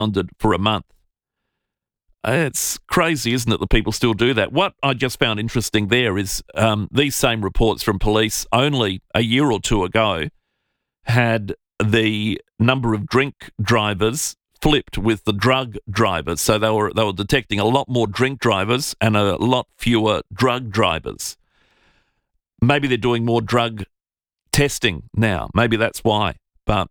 grounded for a month. It's crazy, isn't it, that people still do that? What I just found interesting there is these same reports from police only a year or two ago had the number of drink drivers flipped with the drug drivers. So they were detecting a lot more drink drivers and a lot fewer drug drivers. Maybe they're doing more drug testing now. Maybe that's why. But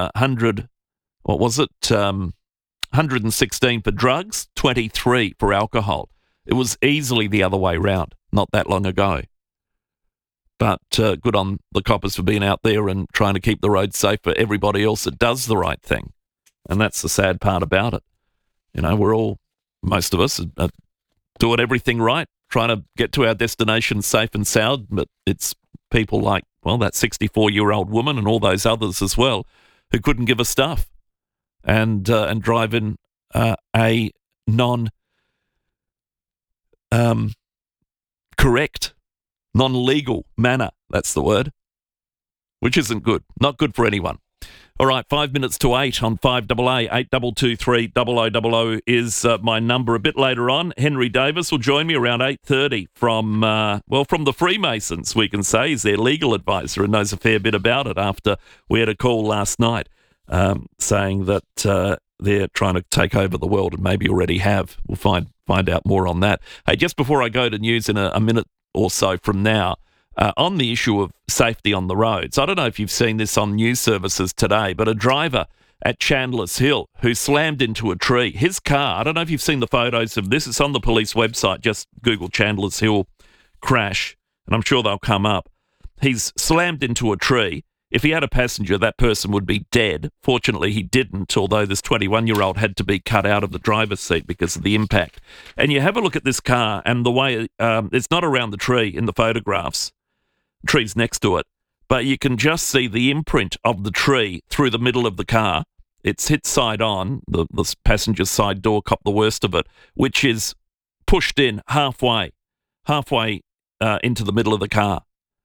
116 for drugs, 23 for alcohol. It was easily the other way round not that long ago. But good on the coppers for being out there and trying to keep the roads safe for everybody else that does the right thing. And that's the sad part about it. You know, most of us are doing everything right, trying to get to our destination safe and sound, but it's people like, well, that 64-year-old woman and all those others as well who couldn't give a stuff and drive in a correct, non-legal manner, that's the word, which isn't good. Not good for anyone. All right, 5 minutes to 8 on 5AA, 8223 0000 is my number. A bit later on, Henry Davis will join me around 8:30 from the Freemasons, we can say. He's their legal advisor and knows a fair bit about it after we had a call last night saying that they're trying to take over the world and maybe already have. We'll find out more on that. Hey, just before I go to news in a minute or so from now, on the issue of safety on the roads, I don't know if you've seen this on news services today, but a driver at Chandler's Hill who slammed into a tree. His car, I don't know if you've seen the photos of this, it's on the police website, just Google Chandler's Hill crash, and I'm sure they'll come up. He's slammed into a tree. If he had a passenger, that person would be dead. Fortunately, he didn't, although this 21-year-old had to be cut out of the driver's seat because of the impact. And you have a look at this car and the way it's not around the tree in the photographs. Trees next to it, but you can just see the imprint of the tree through the middle of the car. It's hit side on, the passenger side door copped the worst of it, which is pushed in halfway into the middle of the car.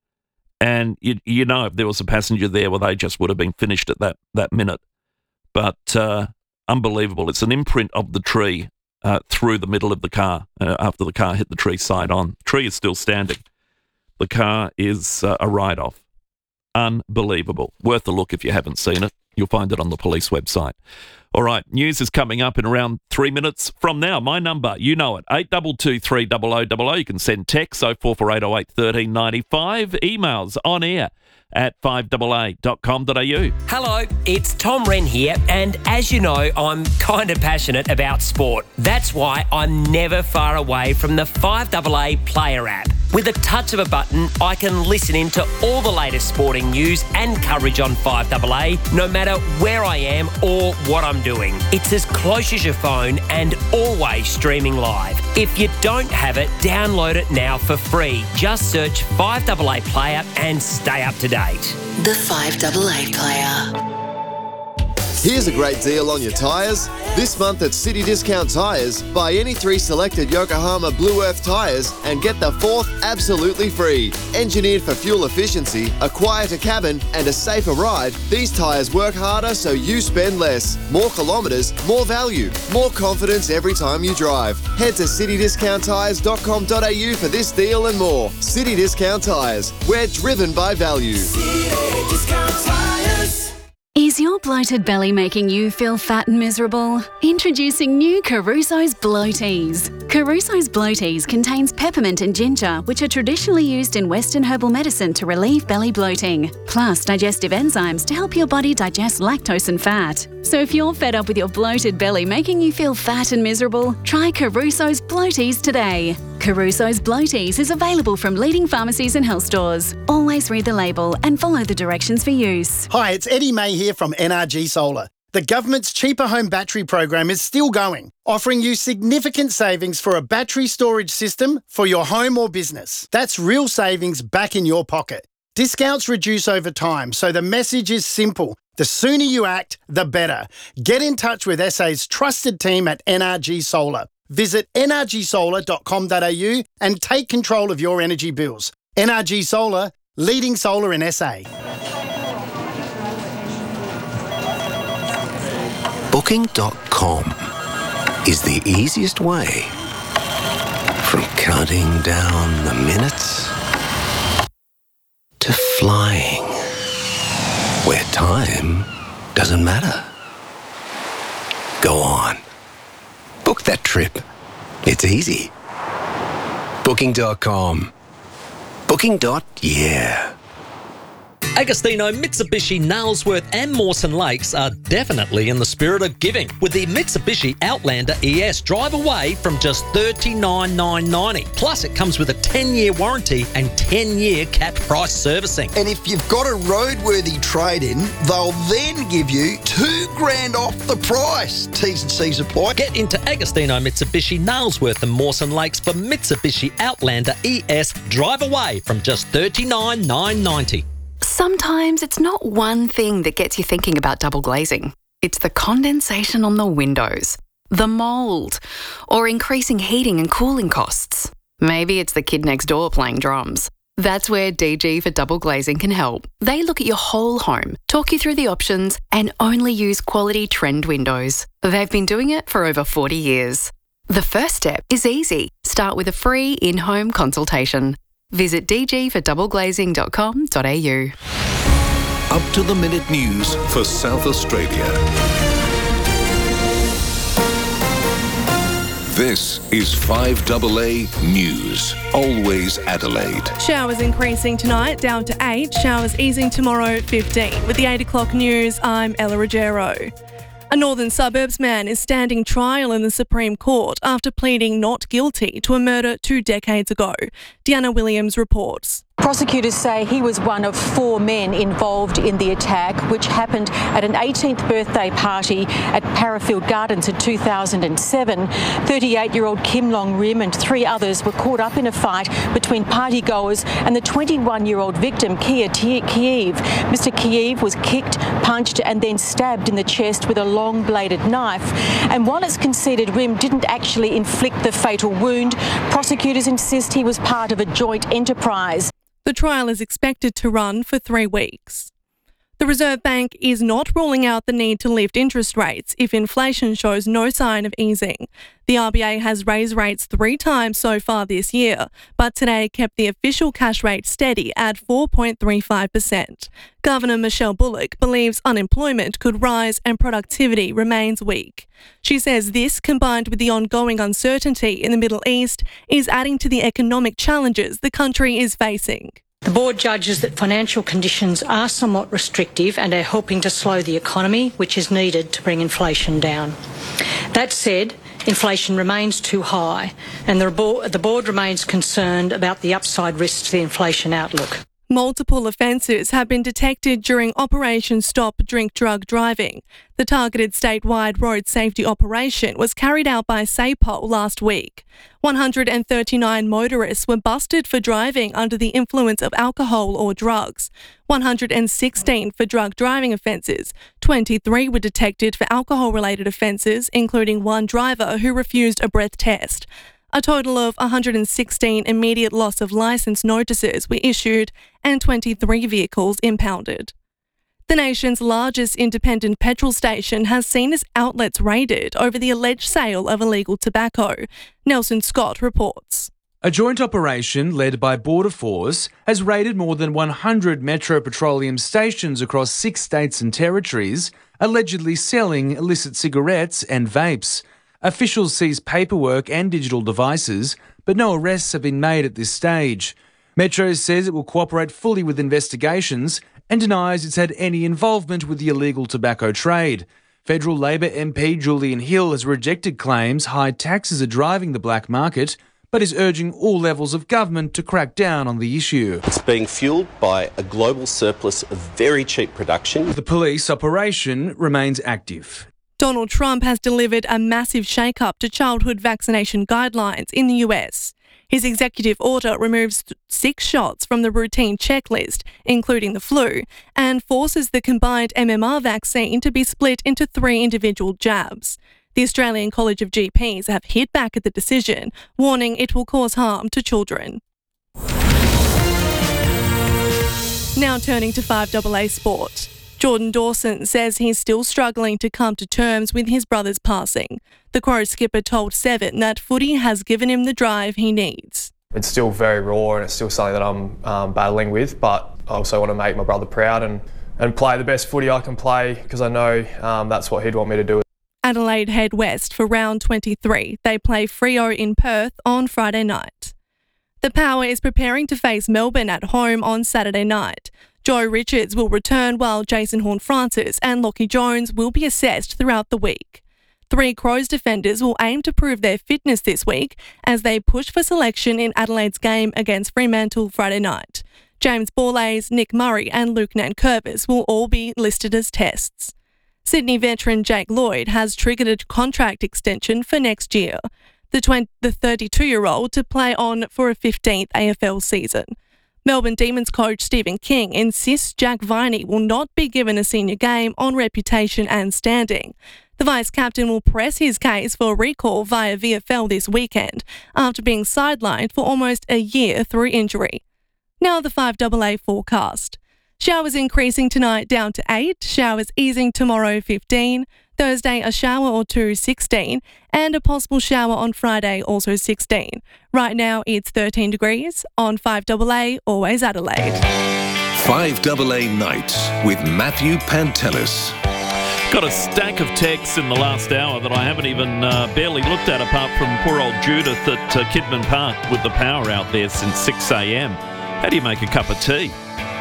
And you know, if there was a passenger there, well, they just would have been finished at that minute. But unbelievable. It's an imprint of the tree through the middle of the car after the car hit the tree side on. The tree is still standing. The car is a write-off. Unbelievable. Worth a look if you haven't seen it. You'll find it on the police website. All right, news is coming up in around 3 minutes from now. My number, you know it, 8223 0000. You can send texts 0448 08 1395. Emails on air at 5AA.com.au. Hello, it's Tom Wren here, and as you know, I'm kind of passionate about sport. That's why I'm never far away from the 5AA Player app. With a touch of a button, I can listen in to all the latest sporting news and coverage on 5AA, no matter where I am or what I'm doing. It's as close as your phone and always streaming live. If you don't have it, download it now for free. Just search 5AA Player and stay up to date. The 5AA Player. Here's a great deal on your tyres. This month at City Discount Tyres, buy any 3 selected Yokohama Blue Earth tyres and get the 4th absolutely free. Engineered for fuel efficiency, a quieter cabin and a safer ride, these tyres work harder so you spend less. More kilometres, more value, more confidence every time you drive. Head to citydiscounttyres.com.au for this deal and more. City Discount Tyres, we're driven by value. City Discount Tyres. Is your bloated belly making you feel fat and miserable? Introducing new Caruso's Bloaties. Caruso's Bloaties contains peppermint and ginger, which are traditionally used in Western herbal medicine to relieve belly bloating, plus digestive enzymes to help your body digest lactose and fat. So if you're fed up with your bloated belly making you feel fat and miserable, try Caruso's Bloaties today. Caruso's Bloaties is available from leading pharmacies and health stores. Always read the label and follow the directions for use. Hi, it's Eddie May here from NRG Solar. The government's Cheaper Home Battery program is still going, offering you significant savings for a battery storage system for your home or business. That's real savings back in your pocket. Discounts reduce over time, so the message is simple. The sooner you act, the better. Get in touch with SA's trusted team at NRG Solar. Visit nrgsolar.com.au and take control of your energy bills. NRG Solar, leading solar in SA. Book Booking.com is the easiest way from counting down the minutes to flying where time doesn't matter. Go on. Book that trip. It's easy. Booking.com. Booking.yeah. Agostino, Mitsubishi, Nailsworth and Mawson Lakes are definitely in the spirit of giving with the Mitsubishi Outlander ES. Drive away from just $39,990. Plus, it comes with a 10-year warranty and 10-year capped price servicing. And if you've got a roadworthy trade-in, they'll then give you $2,000 off the price. T's and C's apply. Get into Agostino, Mitsubishi, Nailsworth and Mawson Lakes for Mitsubishi Outlander ES. Drive away from just $39,990. Sometimes it's not one thing that gets you thinking about double glazing. It's the condensation on the windows, the mould, or increasing heating and cooling costs. Maybe it's the kid next door playing drums. That's where DG for Double Glazing can help. They look at your whole home, talk you through the options, and only use quality trend windows. They've been doing it for over 40 years. The first step is easy. Start with a free in-home consultation. Visit dgfordoubleglazing.com.au. Up-to-the-minute news for South Australia. This is 5AA News. Always Adelaide. Showers increasing tonight, down to 8. Showers easing tomorrow, 15. With the 8 o'clock news, I'm Ella Ruggiero. A northern suburbs man is standing trial in the Supreme Court after pleading not guilty to a murder 2 decades ago. Deanna Williams reports. Prosecutors say he was one of 4 men involved in the attack, which happened at an 18th birthday party at Parafield Gardens in 2007. 38-year-old Kim Long Rim and 3 others were caught up in a fight between partygoers and the 21-year-old victim, Kia Kiev. Mr. Kiev was kicked, punched and then stabbed in the chest with a long-bladed knife. And while it's conceded Rim didn't actually inflict the fatal wound, prosecutors insist he was part of a joint enterprise. The trial is expected to run for 3 weeks. The Reserve Bank is not ruling out the need to lift interest rates if inflation shows no sign of easing. The RBA has raised rates 3 times so far this year, but today kept the official cash rate steady at 4.35%. Governor Michelle Bullock believes unemployment could rise and productivity remains weak. She says this, combined with the ongoing uncertainty in the Middle East, is adding to the economic challenges the country is facing. The board judges that financial conditions are somewhat restrictive and are helping to slow the economy, which is needed to bring inflation down. That said, inflation remains too high and the board remains concerned about the upside risks to the inflation outlook. Multiple offences have been detected during Operation Stop Drink Drug Driving. The targeted statewide road safety operation was carried out by SAPOL last week. 139 motorists were busted for driving under the influence of alcohol or drugs, 116 for drug driving offences, 23 were detected for alcohol-related offences, including 1 driver who refused a breath test. A total of 116 immediate loss of licence notices were issued and 23 vehicles impounded. The nation's largest independent petrol station has seen its outlets raided over the alleged sale of illegal tobacco. Nelson Scott reports. A joint operation led by Border Force has raided more than 100 Metro Petroleum stations across 6 states and territories, allegedly selling illicit cigarettes and vapes. Officials seized paperwork and digital devices, but no arrests have been made at this stage. Metro says it will cooperate fully with investigations and denies it's had any involvement with the illegal tobacco trade. Federal Labor MP Julian Hill has rejected claims high taxes are driving the black market, but is urging all levels of government to crack down on the issue. It's being fuelled by a global surplus of very cheap production. The police operation remains active. Donald Trump has delivered a massive shake-up to childhood vaccination guidelines in the US. His executive order removes 6 shots from the routine checklist, including the flu, and forces the combined MMR vaccine to be split into 3 individual jabs. The Australian College of GPs have hit back at the decision, warning it will cause harm to children. Now turning to 5AA Sport. Jordan Dawson says he's still struggling to come to terms with his brother's passing. The Crows skipper told Seven that footy has given him the drive he needs. It's still very raw and it's still something that I'm battling with, but I also want to make my brother proud and play the best footy I can play because I know that's what he'd want me to do. Adelaide head west for round 23. They play Freo in Perth on Friday night. The Power is preparing to face Melbourne at home on Saturday night. Joe Richards will return while Jason Horne-Francis and Lockie Jones will be assessed throughout the week. 3 Crows defenders will aim to prove their fitness this week as they push for selection in Adelaide's game against Fremantle Friday night. James Borlase, Nick Murray and Luke Nankervis will all be listed as tests. Sydney veteran Jake Lloyd has triggered a contract extension for next year. The 32-year-old to play on for a 15th AFL season. Melbourne Demons coach Stephen King insists Jack Viney will not be given a senior game on reputation and standing. The vice-captain will press his case for recall via VFL this weekend after being sidelined for almost a year through injury. Now the 5AA forecast. Showers increasing tonight down to 8, showers easing tomorrow 15, Thursday a shower or two 16, and a possible shower on Friday also 16. Right now it's 13 degrees on 5AA, always Adelaide. 5AA Nights with Matthew Pantelis. Got a stack of texts in the last hour that I haven't even barely looked at apart from poor old Judith at Kidman Park with the power out there since 6 a.m. How do you make a cup of tea?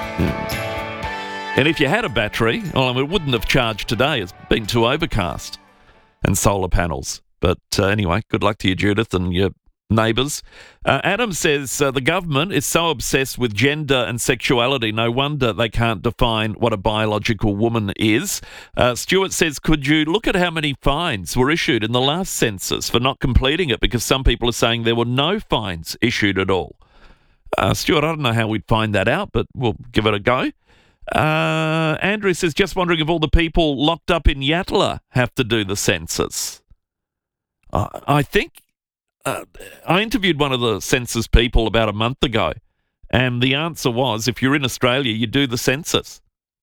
And if you had a battery, well, it wouldn't have charged today. It's been too overcast. And solar panels. But anyway, good luck to you, Judith, and your neighbours. Adam says the government is so obsessed with gender and sexuality, no wonder they can't define what a biological woman is. Stuart says, could you look at how many fines were issued in the last census for not completing it? Because some people are saying there were no fines issued at all. Stuart, I don't know how we'd find that out, but we'll give it a go. Andrew says, just wondering if all the people locked up in Yatala have to do the census. I think I interviewed one of the census people about a month ago, and the answer was, if you're in Australia, you do the census.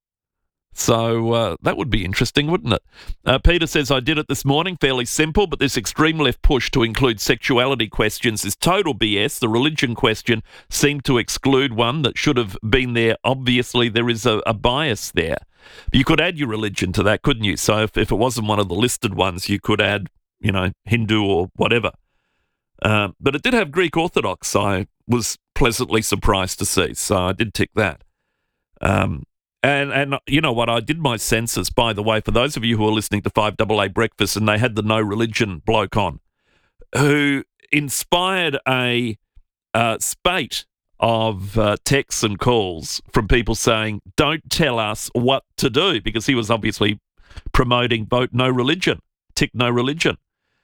So that would be interesting, wouldn't it? Peter says, I did it this morning, fairly simple, but this extreme left push to include sexuality questions is total BS. The religion question seemed to exclude one that should have been there. Obviously, there is a bias there. You could add your religion to that, couldn't you? So if it wasn't one of the listed ones, you could add, Hindu or whatever. But it did have Greek Orthodox. I was pleasantly surprised to see, so I did tick that. And you know what? I did my census, by the way, for those of you who are listening to 5AA Breakfast, and they had the no religion bloke on, who inspired a spate of texts and calls from people saying, don't tell us what to do, because he was obviously promoting vote no religion, tick no religion.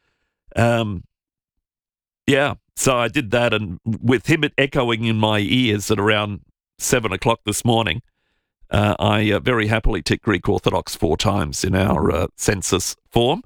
Yeah, so I did that, and with him echoing in my ears at around 7 o'clock this morning, I very happily ticked Greek Orthodox 4 times in our census form.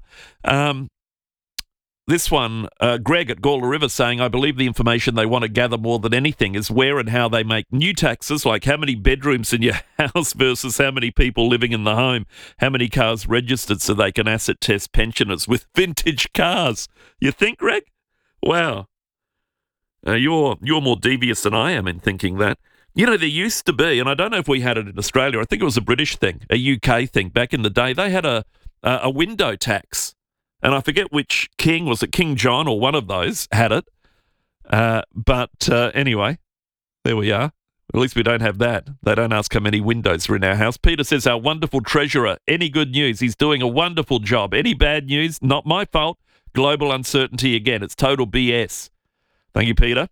This one, Greg at Gawler River saying, I believe the information they want to gather more than anything is where and how they make new taxes, like how many bedrooms in your house versus how many people living in the home, how many cars registered so they can asset test pensioners with vintage cars. You think, Greg? Wow. You're more devious than I am in thinking that. There used to be, and I don't know if we had it in Australia, I think it was a British thing, a UK thing. Back in the day, they had a window tax. And I forget which king, was it King John or one of those, had it. But anyway, there we are. At least we don't have that. They don't ask how many windows are in our house. Peter says, our wonderful treasurer, any good news? He's doing a wonderful job. Any bad news? Not my fault. Global uncertainty again. It's total BS. Thank you, Peter.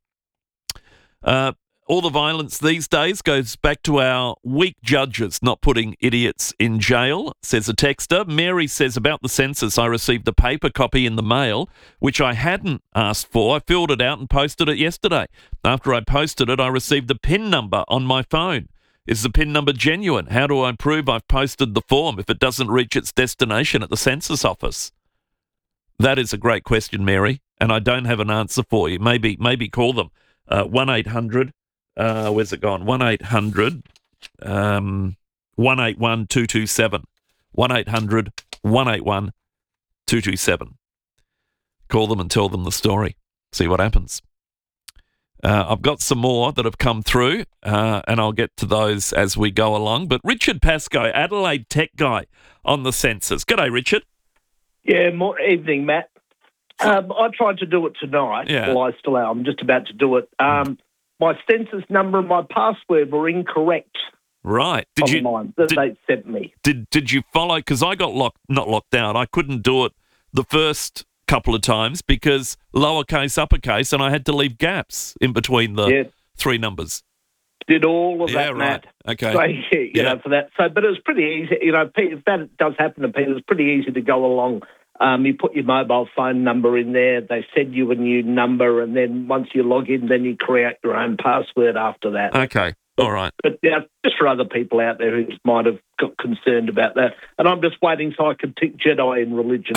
All the violence these days goes back to our weak judges not putting idiots in jail, says a texter. Mary says, about the census, I received a paper copy in the mail, which I hadn't asked for. I filled it out and posted it yesterday. After I posted it, I received a PIN number on my phone. Is the PIN number genuine? How do I prove I've posted the form if it doesn't reach its destination at the census office? That is a great question, Mary, and I don't have an answer for you. Maybe call them. 1-800... where's it gone? 1-800 181 227. 1800 181 227. Call them and tell them the story. See what happens. I've got some more that have come through, and I'll get to those as we go along. But Richard Pascoe, Adelaide tech guy on the census. G'day, Richard. Yeah, evening, Matt. I tried to do it tonight. Yeah. Well, I'm just about to do it. My census number and my password were incorrect. Right. They sent me. Did you follow? Because I got not locked down. I couldn't do it the first couple of times because lowercase, uppercase, and I had to leave gaps in between the three numbers. Did all of that, right. Matt. Okay. So, you know, for that. So, but it was pretty easy. You know, if that does happen to people, it's pretty easy to go along. You put your mobile phone number in there. They send you a new number, and then once you log in, then you create your own password after that. Okay. All right. But yeah, just for other people out there who might have got concerned about that. And I'm just waiting so I can tick Jedi in religion.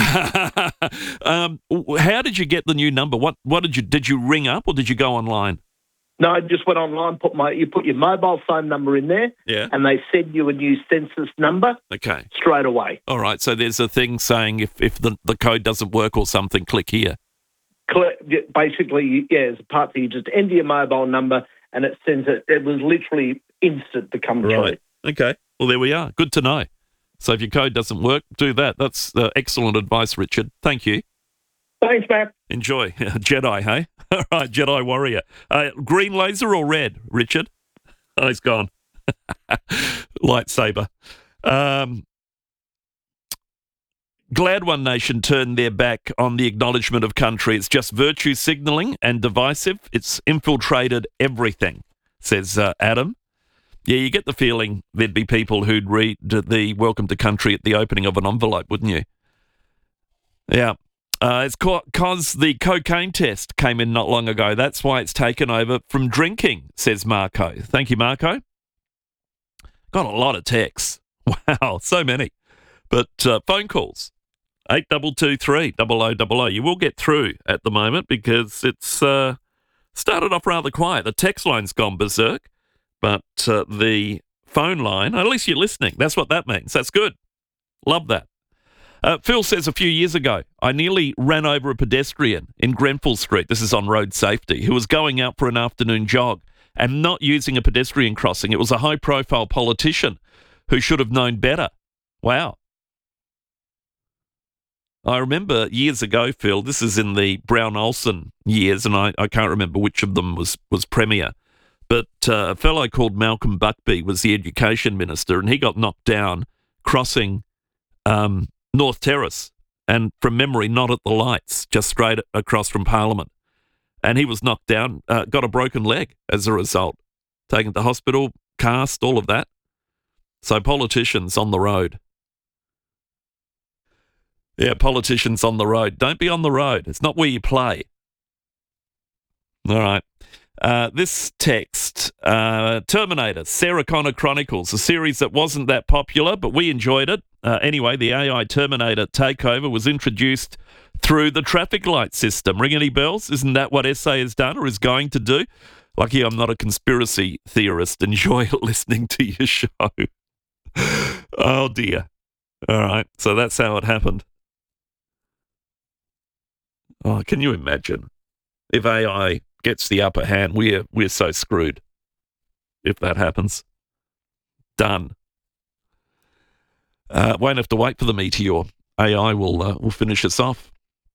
How did you get the new number? What did you ring up or did you go online? No, I just went online, you put your mobile phone number in there, and they send you a new census number straight away. All right, so there's a thing saying if the code doesn't work or something, click here. Basically, there's a part that you just enter your mobile number and it sends it. It was literally instant to come through. Okay, well, there we are. Good to know. So if your code doesn't work, do that. That's excellent advice, Richard. Thank you. Thanks, Matt. Enjoy. Jedi, hey? All right, Jedi warrior. Green laser or red, Richard? Oh, he's gone. Lightsaber. Glad One Nation turned their back on the acknowledgement of country. It's just virtue signalling and divisive. It's infiltrated everything, says Adam. Yeah, you get the feeling there'd be people who'd read the welcome to country at the opening of an envelope, wouldn't you? Yeah. It's because the cocaine test came in not long ago. That's why it's taken over from drinking, says Marco. Thank you, Marco. Got a lot of texts. Wow, so many. But phone calls, 8223 0000. You will get through at the moment because it's started off rather quiet. The text line's gone berserk, but the phone line, at least you're listening. That's what that means. That's good. Love that. Phil says a few years ago, I nearly ran over a pedestrian in Grenfell Street, this is on road safety, who was going out for an afternoon jog and not using a pedestrian crossing. It was a high-profile politician who should have known better. Wow. I remember years ago, Phil, this is in the Brown-Olsen years, and I can't remember which of them was Premier, but a fellow called Malcolm Buckby was the education minister, and he got knocked down crossing North Terrace, and from memory, not at the lights, just straight across from Parliament. And he was knocked down, got a broken leg as a result, taken to hospital, cast, all of that. So politicians on the road. Yeah, politicians on the road. Don't be on the road. It's not where you play. All right. This text, Terminator, Sarah Connor Chronicles, a series that wasn't that popular, but we enjoyed it. Anyway, the AI Terminator takeover was introduced through the traffic light system. Ring any bells? Isn't that what SA has done or is going to do? Lucky I'm not a conspiracy theorist. Enjoy listening to your show. Oh, dear. All right, so that's how it happened. Oh, can you imagine? If AI gets the upper hand, we're so screwed if that happens. Done. Won't have to wait for the meteor. AI will finish us off.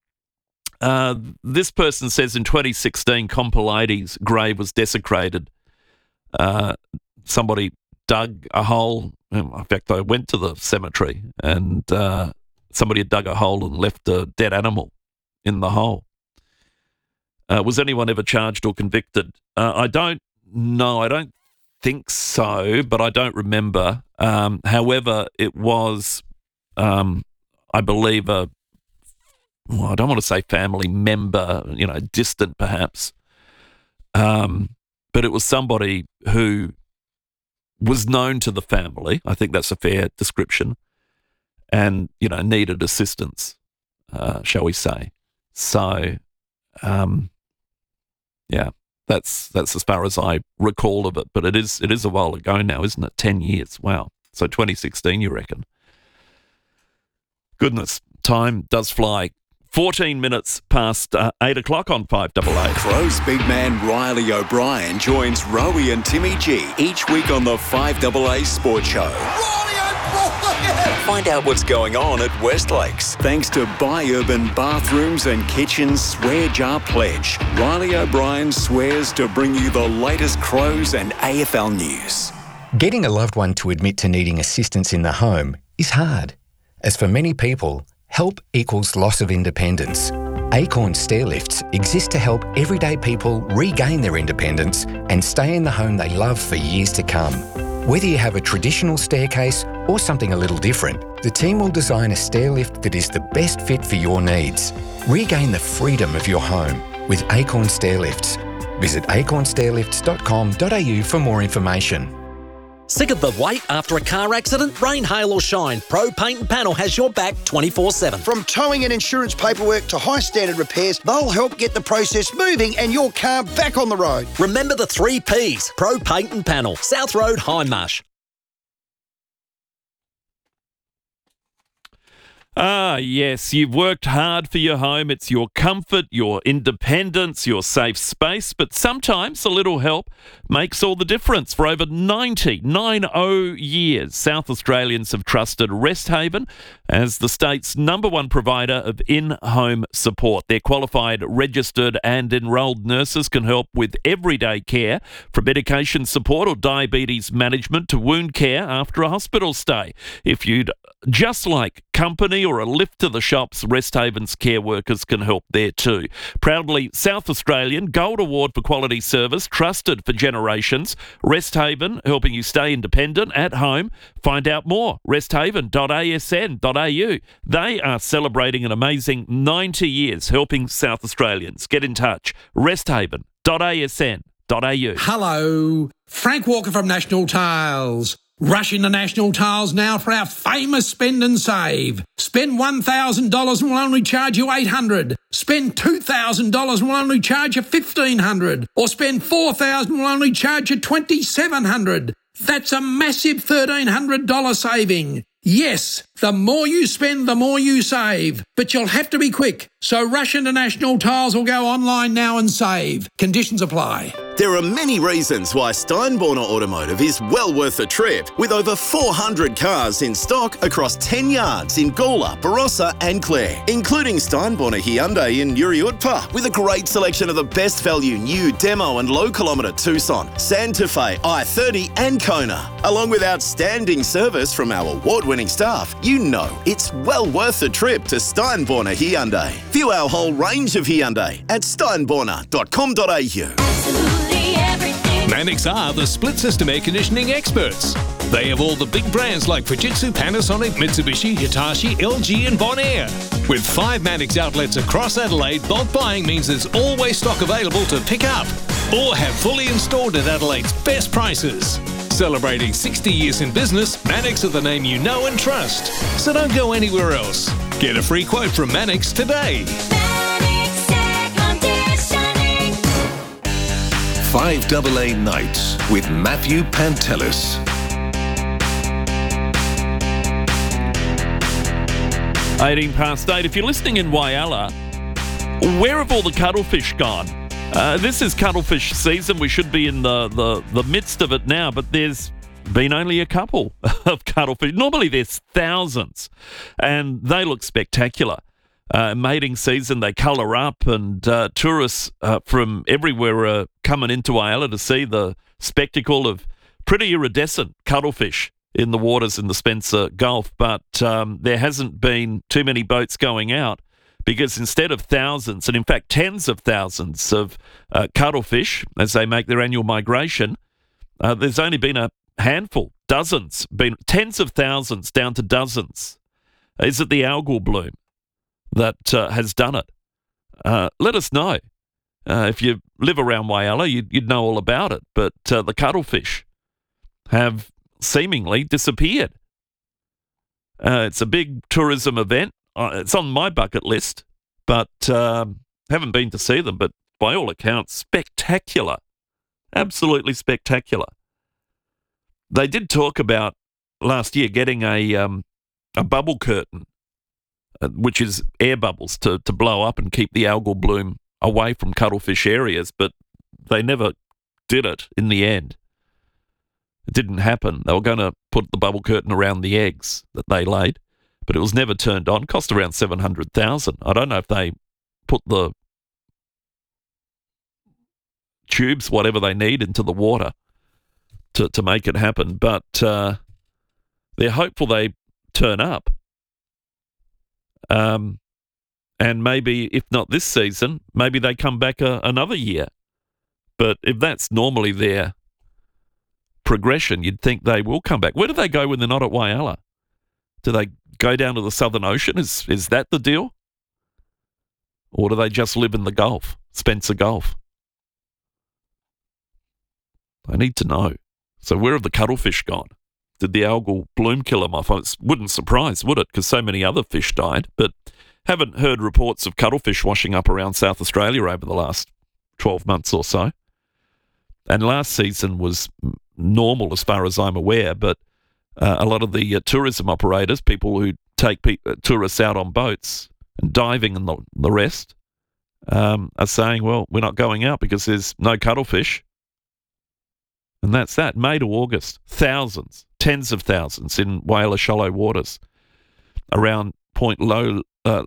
This person says in 2016, Compilides' grave was desecrated. Somebody dug a hole. In fact, I went to the cemetery and somebody had dug a hole and left a dead animal in the hole. Was anyone ever charged or convicted? I don't know. I don't think so, but I don't remember. However, it was, I believe, I don't want to say family member, distant perhaps. But it was somebody who was known to the family. I think that's a fair description. And, needed assistance, shall we say. So, yeah, that's as far as I recall of it. But it is a while ago now, isn't it? 10 years. Wow. So 2016, you reckon? Goodness, time does fly. 14 minutes past 8 o'clock on 588. Crows big man Riley O'Brien joins Rowie and Timmy G each week on the 5AA Sports Show. Find out what's going on at Westlakes. Thanks to Buy Urban Bathrooms and Kitchens Swear Jar Pledge. Riley O'Brien swears to bring you the latest Crows and AFL news. Getting a loved one to admit to needing assistance in the home is hard. As for many people, help equals loss of independence. Acorn Stairlifts exist to help everyday people regain their independence and stay in the home they love for years to come. Whether you have a traditional staircase or something a little different, the team will design a stairlift that is the best fit for your needs. Regain the freedom of your home with Acorn Stairlifts. Visit acornstairlifts.com.au for more information. Sick of the wait after a car accident? Rain, hail or shine, Pro Paint and Panel has your back 24/7. From towing and insurance paperwork to high standard repairs, they'll help get the process moving and your car back on the road. Remember the 3 Ps. Pro Paint and Panel, South Road, Hindmarsh. Ah, yes, you've worked hard for your home. It's your comfort, your independence, your safe space, but sometimes a little help makes all the difference. For over 90 years, South Australians have trusted Resthaven as the state's #1 provider of in-home support. Their qualified, registered and enrolled nurses can help with everyday care, from medication support or diabetes management to wound care after a hospital stay. If you'd just like company or a lift to the shops, Resthaven's care workers can help there too. Proudly South Australian, Gold Award for quality service, trusted for generations. Resthaven, helping you stay independent at home. Find out more, resthaven.asn.au. They are celebrating an amazing 90 years helping South Australians. Get in touch, resthaven.asn.au. Hello, Frank Walker from National Tiles. Rush into National Tiles now for our famous spend and save. Spend $1,000 and we'll only charge you $800. Spend $2,000 and we'll only charge you $1,500. Or spend $4,000 and we'll only charge you $2,700. That's a massive $1,300 saving. Yes, the more you spend, the more you save. But you'll have to be quick. So rush into National Tiles or go online now and save. Conditions apply. There are many reasons why Steinborner Automotive is well worth a trip, with over 400 cars in stock across 10 yards in Gawler, Barossa and Clare, including Steinborner Hyundai in Uriutpa, with a great selection of the best value new demo and low kilometre Tucson, Santa Fe, i30 and Kona, along with outstanding service from our award-winning staff. You know it's well worth a trip to Steinborner Hyundai. View our whole range of Hyundai at steinborner.com.au. Mannix are the split system air conditioning experts. They have all the big brands like Fujitsu, Panasonic, Mitsubishi, Hitachi, LG and Bonaire. With 5 Mannix outlets across Adelaide, bulk buying means there's always stock available to pick up or have fully installed at Adelaide's best prices. Celebrating 60 years in business, Mannix are the name you know and trust. So don't go anywhere else. Get a free quote from Mannix today. 5AA Nights with Matthew Pantelis. 18 past 8. If you're listening in Whyalla, where have all the cuttlefish gone? This is cuttlefish season. We should be in the midst of it now, but there's been only a couple of cuttlefish. Normally there's thousands, and they look spectacular. Mating season, they colour up, and tourists from everywhere are coming into Whyalla to see the spectacle of pretty iridescent cuttlefish in the waters in the Spencer Gulf. But there hasn't been too many boats going out, because instead of thousands, and in fact tens of thousands of cuttlefish as they make their annual migration, there's only been a handful, dozens, been tens of thousands down to dozens. Is it the algal bloom that has done it? Let us know. If you live around Whyalla, you'd know all about it. But the cuttlefish have seemingly disappeared. It's a big tourism event. It's on my bucket list, but haven't been to see them. But by all accounts, spectacular. Absolutely spectacular. They did talk about last year getting a bubble curtain, which is air bubbles to blow up and keep the algal bloom away from cuttlefish areas, but they never did it in the end. It didn't happen. They were going to put the bubble curtain around the eggs that they laid, but it was never turned on. Cost around $700,000. I don't know if they put the tubes, whatever they need, into the water to make it happen, but they're hopeful they turn up. And maybe, if not this season, maybe they come back another year. But if that's normally their progression, you'd think they will come back. Where do they go when they're not at Whyalla? Do they go down to the Southern Ocean? Is that the deal? Or do they just live in the Gulf, Spencer Gulf? I need to know. So where have the cuttlefish gone? Did the algal bloom kill them off? It wouldn't surprise, would it? Because so many other fish died. But haven't heard reports of cuttlefish washing up around South Australia over the last 12 months or so. And last season was normal as far as I'm aware, but a lot of the tourism operators, people who take tourists out on boats and diving and the rest, are saying, well, we're not going out because there's no cuttlefish. And that's that. May to August, thousands, tens of thousands in Whyalla shallow waters around Point Lowley,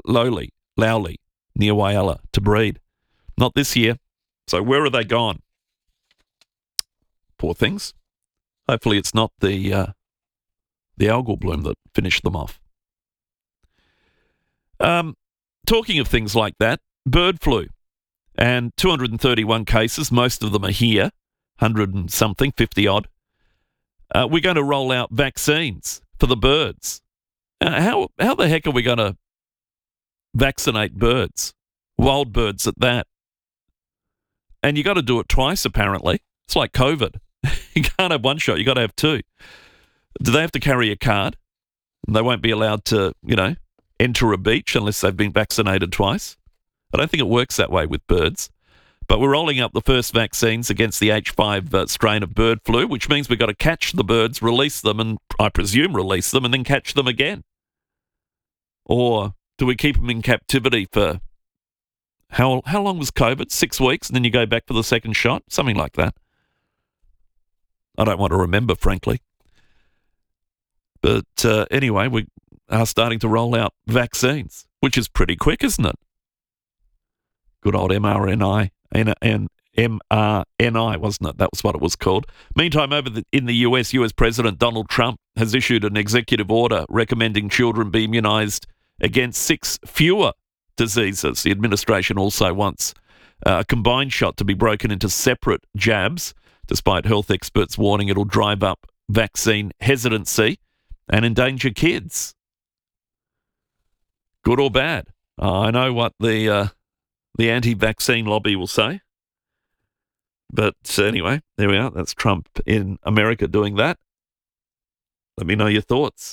near Whyalla, to breed. Not this year. So where are they gone? Poor things. Hopefully it's not the algal bloom that finished them off. Talking of things like that, bird flu. And 231 cases, most of them are here. 100 and something, 50 odd. We're going to roll out vaccines for the birds. How the heck are we going to vaccinate birds? Wild birds at that. And you got to do it twice, apparently. It's like COVID. You can't have one shot, you got to have two. Do they have to carry a card? They won't be allowed to, enter a beach unless they've been vaccinated twice. I don't think it works that way with birds. But we're rolling out the first vaccines against the H5 strain of bird flu, which means we've got to catch the birds, release them, and I presume release them, and then catch them again. Or do we keep them in captivity for, how long was COVID? 6 weeks, and then you go back for the second shot? Something like that. I don't want to remember, frankly. But anyway, we are starting to roll out vaccines, which is pretty quick, isn't it? Good old mRNA. And mRNA, wasn't it? That was what it was called. Meantime, in the US President Donald Trump has issued an executive order recommending children be immunised against 6 fewer diseases. The administration also wants a combined shot to be broken into separate jabs, despite health experts warning it'll drive up vaccine hesitancy and endanger kids. Good or bad? I know what the anti-vaccine lobby will say. But anyway, there we are. That's Trump in America doing that. Let me know your thoughts.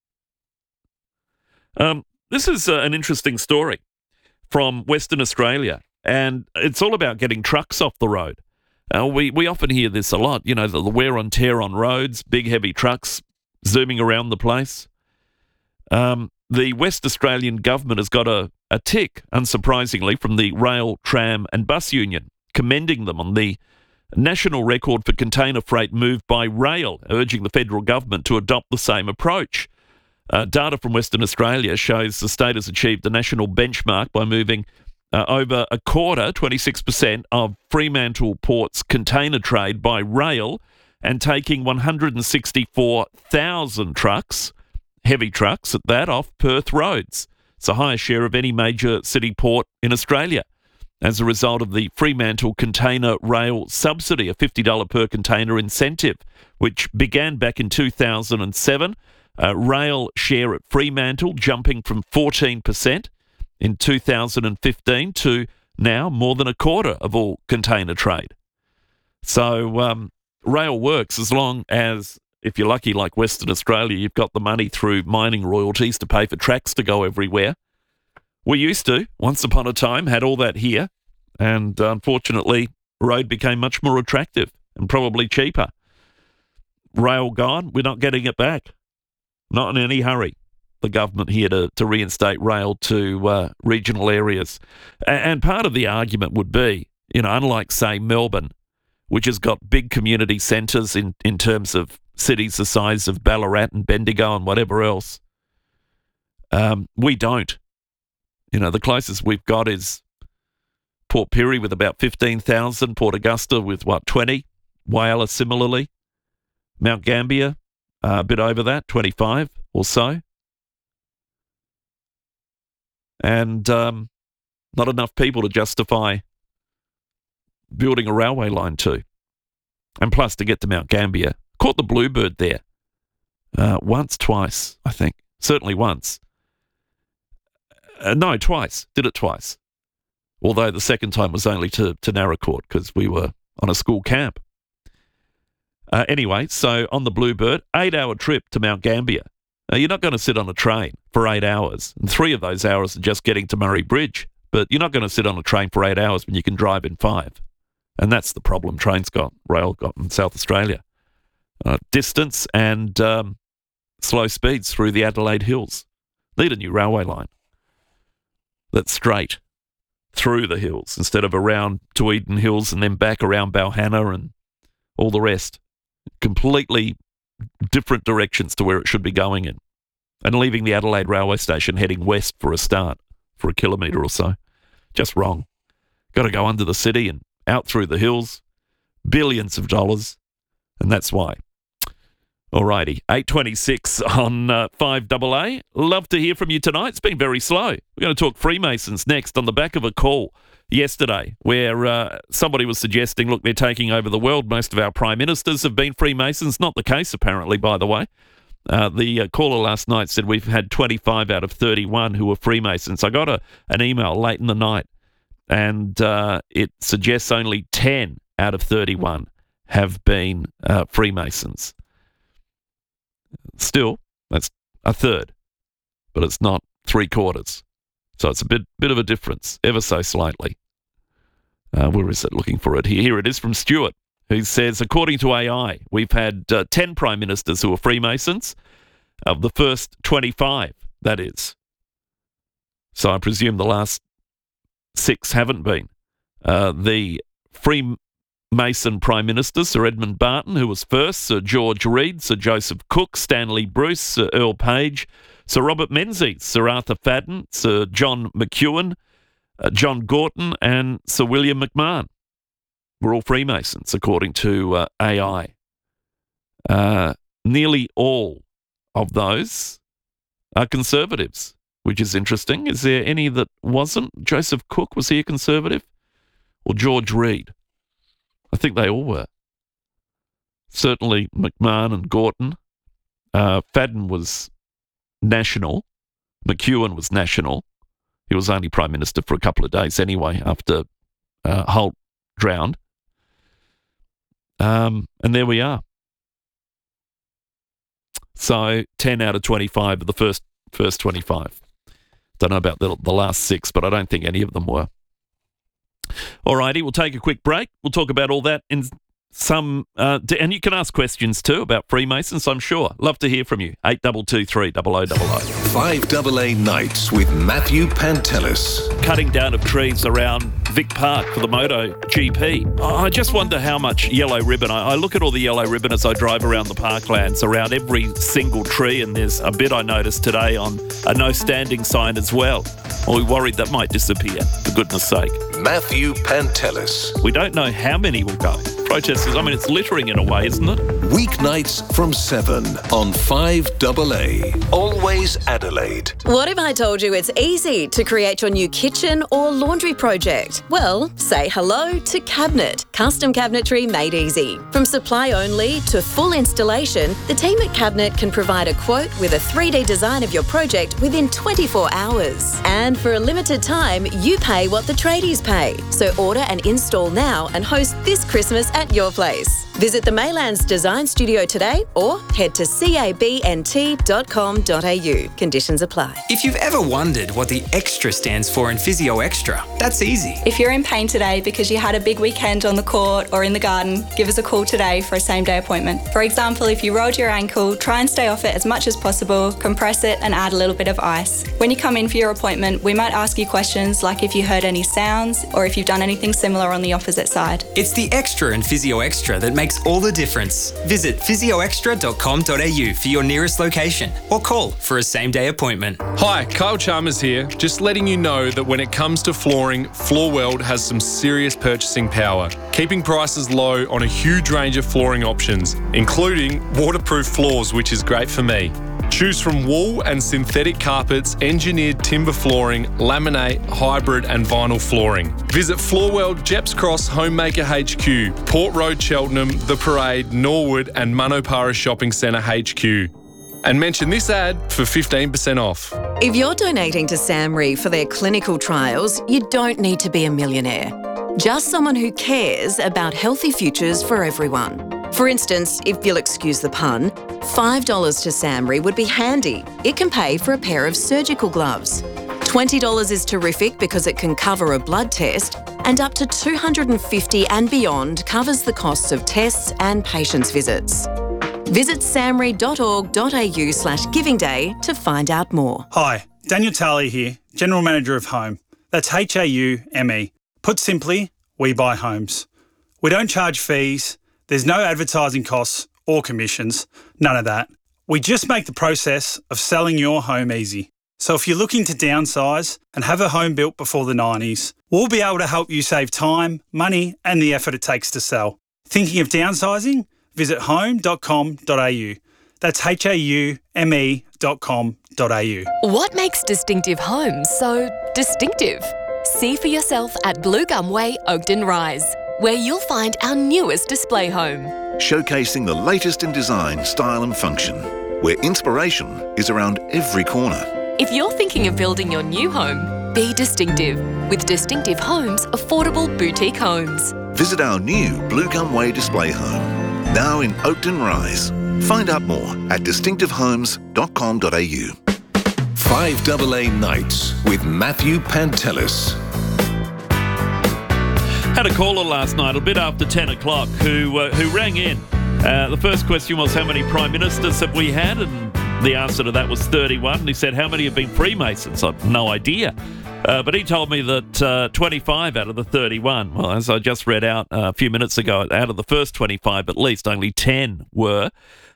This is an interesting story from Western Australia, and it's all about getting trucks off the road. We often hear this a lot, the wear and tear on roads, big heavy trucks zooming around the place. The West Australian government has got a tick, unsurprisingly, from the Rail, Tram and Bus Union, commending them on the national record for container freight moved by rail, urging the federal government to adopt the same approach. Data from Western Australia shows the state has achieved a national benchmark by moving over a quarter, 26%, of Fremantle Port's container trade by rail and taking 164,000 trucks, heavy trucks at that, off Perth roads. It's the highest share of any major city port in Australia as a result of the Fremantle Container Rail Subsidy, a $50 per container incentive, which began back in 2007. Rail share at Fremantle jumping from 14% in 2015 to now more than a quarter of all container trade. So rail works as long as, if you're lucky like Western Australia, you've got the money through mining royalties to pay for tracks to go everywhere. We used to, once upon a time, had all that here, and unfortunately, road became much more attractive and probably cheaper. Rail gone, we're not getting it back. Not in any hurry, the government here to reinstate rail to regional areas. And part of the argument would be, unlike, say, Melbourne, which has got big community centres in terms of cities the size of Ballarat and Bendigo and whatever else, we don't. The closest we've got is Port Pirie with about 15,000, Port Augusta with, 20, Whyalla similarly, Mount Gambier, a bit over that, 25 or so. And not enough people to justify building a railway line to. And plus, to get to Mount Gambier. Caught the Bluebird there. Once, twice, I think. Certainly once. No, twice. Did it twice. Although the second time was only to Naracoorte because we were on a school camp. Anyway, so on the Bluebird, 8-hour trip to Mount Gambier. Now, you're not going to sit on a train for 8 hours. And 3 of those hours are just getting to Murray Bridge. But you're not going to sit on a train for 8 hours when you can drive in 5. And that's the problem rail got in South Australia. Distance and slow speeds through the Adelaide Hills. Need a new railway line that's straight through the hills instead of around to Eden Hills and then back around Balhanna and all the rest. Completely different directions to where it should be going in. And leaving the Adelaide railway station heading west for a start for a kilometre or so. Just wrong. Got to go under the city and out through the hills. Billions of dollars. And that's why. Alrighty, 8:26 on 5AA. Love to hear from you tonight. It's been very slow. We're going to talk Freemasons next on the back of a call yesterday where somebody was suggesting, look, they're taking over the world. Most of our prime ministers have been Freemasons. Not the case, apparently, by the way. The caller last night said we've had 25 out of 31 who were Freemasons. I got an email late in the night and it suggests only 10 out of 31 have been Freemasons. Still, that's a third, but it's not 3/4. So it's a bit of a difference, ever so slightly. Where is it? Looking for it here. Here it is from Stuart, who says, according to AI, we've had 10 prime ministers who are Freemasons, of the first 25, that is. So I presume the last 6 haven't been. The Freemason Prime Minister, Sir Edmund Barton, who was first, Sir George Reid, Sir Joseph Cook, Stanley Bruce, Sir Earl Page, Sir Robert Menzies, Sir Arthur Fadden, Sir John McEwen, John Gorton, and Sir William McMahon. We're all Freemasons, according to AI. Nearly all of those are Conservatives, which is interesting. Is there any that wasn't? Joseph Cook, was he a Conservative? Or George Reid? I think they all were. Certainly McMahon and Gorton. Fadden was national. McEwen was national. He was only Prime Minister for a couple of days anyway after Holt drowned. And there we are. So 10 out of 25 of the first 25. Don't know about the last 6, but I don't think any of them were. Alrighty, we'll take a quick break. We'll talk about all that in some, and you can ask questions too about Freemasons, I'm sure. Love to hear from you. 8223 0000. 5AA Nights with Matthew Pantelis. Cutting down of trees around Vic Park for the MotoGP. I just wonder how much yellow ribbon. I look at all the yellow ribbon as I drive around the parklands, around every single tree, and there's a bit I noticed today on a no standing sign as well. We're worried that might disappear, for goodness sake. Matthew Pantelis. We don't know how many will go. Protesters, I mean, it's littering in a way, isn't it? Weeknights from 7 on 5AA. Always Adelaide. What if I told you it's easy to create your new kitchen or laundry project? Well, say hello to Cabinet. Custom cabinetry made easy. From supply only to full installation, the team at Cabinet can provide a quote with a 3D design of your project within 24 hours. And for a limited time, you pay what the tradies pay. So order and install now and host this Christmas at your place. Visit the Maylands Design Studio today or head to cabnt.com.au. Conditions apply. If you've ever wondered what the extra stands for in Physio Extra, that's easy. If you're in pain today because you had a big weekend on the court or in the garden, give us a call today for a same-day appointment. For example, if you rolled your ankle, try and stay off it as much as possible, compress it and add a little bit of ice. When you come in for your appointment, we might ask you questions like if you heard any sounds or if you've done anything similar on the opposite side. It's the extra in Physio Extra that makes all the difference. Visit physioextra.com.au for your nearest location or call for a same-day appointment. Hi, Kyle Chalmers here. Just letting you know that when it comes to flooring, Floorworld has some serious purchasing power, keeping prices low on a huge range of flooring options, including waterproof floors, which is great for me. Choose from wool and synthetic carpets, engineered timber flooring, laminate, hybrid and vinyl flooring. Visit Floorworld, Jeps Cross, Homemaker HQ, Port Road, Cheltenham, The Parade, Norwood and Manopara Shopping Centre HQ. And mention this ad for 15% off. If you're donating to SAMRI for their clinical trials, you don't need to be a millionaire. Just someone who cares about healthy futures for everyone. For instance, if you'll excuse the pun, $5 to SAMRI would be handy. It can pay for a pair of surgical gloves. $20 is terrific because it can cover a blood test, and up to $250 and beyond covers the costs of tests and patients' visits. Visit samri.org.au/giving day to find out more. Hi, Daniel Talley here, General Manager of Home. That's HAUME. Put simply, we buy homes. We don't charge fees. There's no advertising costs or commissions, none of that. We just make the process of selling your home easy. So if you're looking to downsize and have a home built before the 90s, we'll be able to help you save time, money and the effort it takes to sell. Thinking of downsizing? Visit home.com.au. That's HAUME.com.au. What makes Distinctive Homes so distinctive? See for yourself at Blue Gum Way, Oakden Rise, where you'll find our newest display home. Showcasing the latest in design, style and function, where inspiration is around every corner. If you're thinking of building your new home, be distinctive with Distinctive Homes Affordable Boutique Homes. Visit our new Blue Gum Way display home, now in Oakden Rise. Find out more at distinctivehomes.com.au. 5AA Nights with Matthew Pantelis. Had a caller last night, a bit after 10 o'clock, who rang in. The first question was, how many Prime Ministers have we had? And the answer to that was 31. And he said, how many have been Freemasons? I've no idea. But he told me that 25 out of the 31, well, as I just read out a few minutes ago, out of the first 25 at least, only 10 were.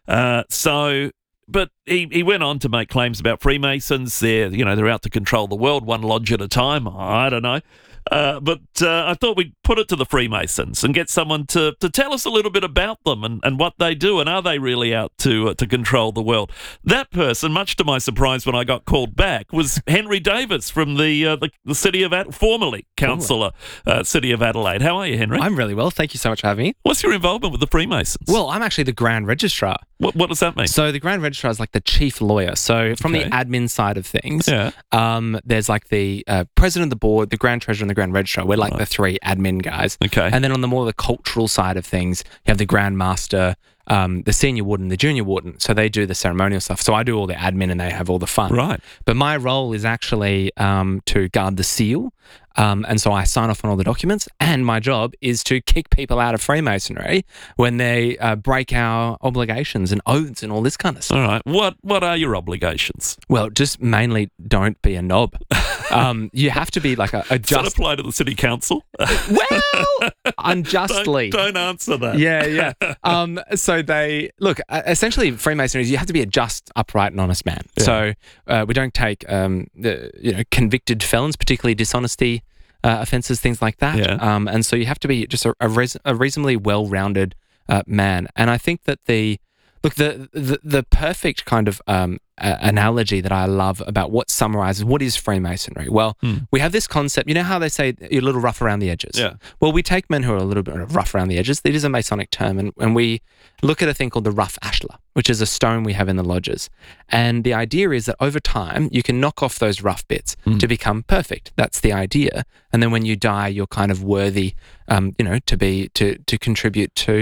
But he went on to make claims about Freemasons. They're out to control the world, one lodge at a time. I don't know. But I thought we'd put it to the Freemasons and get someone to tell us a little bit about them and what they do, and are they really out to control the world? That person, much to my surprise when I got called back, was Henry Davis from the city of formerly councillor, city of Adelaide. How are you, Henry? I'm really well. Thank you so much for having me. What's your involvement with the Freemasons? Well, I'm actually the Grand Registrar. What does that mean? So the Grand Registrar is like the chief lawyer. So from the admin side of things, there's like the president of the board, the Grand Treasurer and the Grand Registrar. We're like the three admin guys. Okay. And then on the more the cultural side of things, you have the Grand Master, the senior warden, the junior warden. So they do the ceremonial stuff. So I do all the admin and they have all the fun. Right. But my role is actually to guard the seal. And so I sign off on all the documents, and my job is to kick people out of Freemasonry when they break our obligations and oaths and all this kind of stuff. All right. What are your obligations? Well, just mainly don't be a knob. You have to be like a just... Does that apply to the city council? Well, unjustly. Don't answer that. Yeah. So they, look, essentially Freemasonry is you have to be a just, upright and honest man. Yeah. So we don't take convicted felons, particularly dishonesty offences, things like that. Yeah. And so you have to be just a reasonably well-rounded man. And I think that the perfect kind of analogy that I love about what summarizes what is Freemasonry. Well, we have this concept, you know how they say you're a little rough around the edges? Yeah. Well, we take men who are a little bit rough around the edges. It is a Masonic term, and we look at a thing called the rough ashlar, which is a stone we have in the lodges. And the idea is that over time, you can knock off those rough bits to become perfect. That's the idea. And then when you die, you're kind of worthy, to contribute to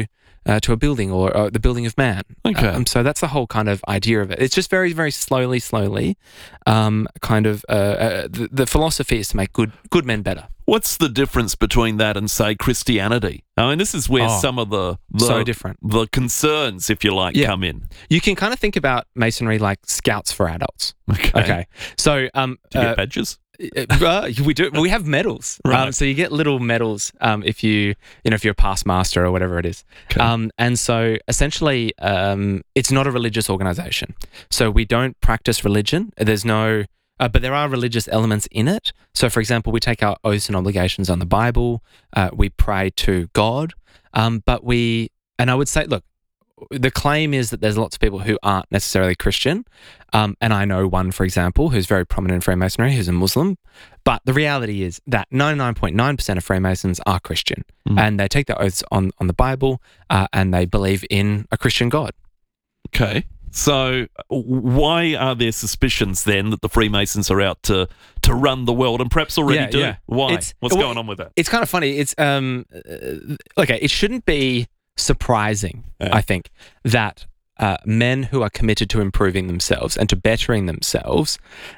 to a building or the building of man. Okay. So that's the whole kind of idea of it. It's just very, very slowly, the philosophy is to make good men better. What's the difference between that and, say, Christianity? I mean, this is where some of the so different. The concerns, if you like, come in. You can kind of think about Masonry like Scouts for adults. Okay. So, do you get badges? We do. We have medals. Right. So you get little medals if you're a past master or whatever it is. Okay. And so essentially, it's not a religious organization. So we don't practice religion. There's no. But there are religious elements in it. So, for example, we take our oaths and obligations on the Bible. We pray to God. And I would say, look, the claim is that there's lots of people who aren't necessarily Christian. And I know one, for example, who's very prominent in Freemasonry, who's a Muslim. But the reality is that 99.9% of Freemasons are Christian. And they take their oaths on the Bible and they believe in a Christian God. Okay. So why are there suspicions then that the Freemasons are out to run the world and perhaps already do? Yeah. Why? What's going on with that? It's kind of funny. It's it shouldn't be surprising, I think, that men who are committed to improving themselves and to bettering themselves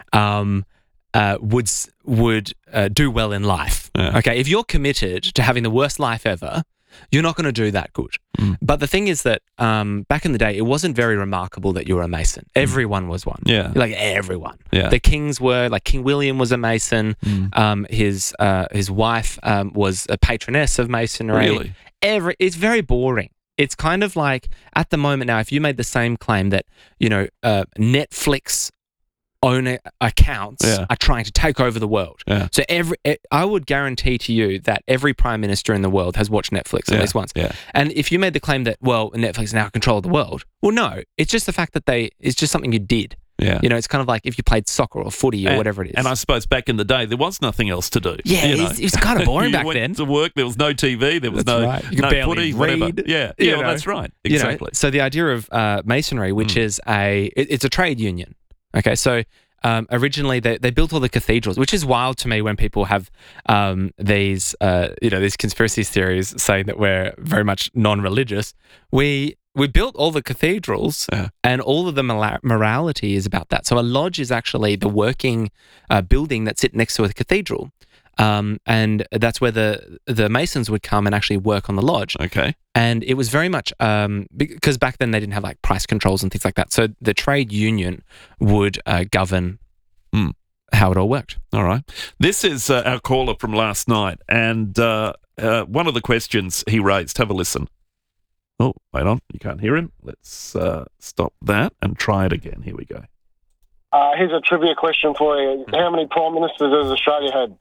would do well in life. Yeah. Okay, if you're committed to having the worst life ever, you're not going to do that good. But the thing is that back in the day, it wasn't very remarkable that you were a Mason. Everyone was one. Yeah. Like everyone. Yeah. The kings were, like King William was a Mason. His wife was a patroness of Masonry. Really? It's very boring. It's kind of like at the moment now, if you made the same claim that, Netflix owner accounts are trying to take over the world. Yeah. So I would guarantee to you that every prime minister in the world has watched Netflix at least once. Yeah. And if you made the claim that, well, Netflix now control the world, well, no, it's just the fact that it's just something you did. Yeah. It's kind of like if you played soccer or footy or whatever it is. And I suppose back in the day, there was nothing else to do. Yeah, it was kind of boring back then. then. To work, there was no TV, there was That's right. You could barely footy, whatever. read. Yeah, well, that's right. Exactly. So the idea of Masonry, which is it's a trade union. Okay, so originally they built all the cathedrals, which is wild to me when people have these conspiracy theories saying that we're very much non-religious. We built all the cathedrals and all of the morality is about that. So a lodge is actually the working building that sits next to a cathedral. And that's where the Masons would come and actually work on the lodge. Okay. And it was very much because back then they didn't have like price controls and things like that. So the trade union would govern how it all worked. All right. This is our caller from last night. And one of the questions he raised, have a listen. Oh, wait on. You can't hear him. Let's stop that and try it again. Here we go. Here's a trivia question for you. How many prime ministers has Australia had?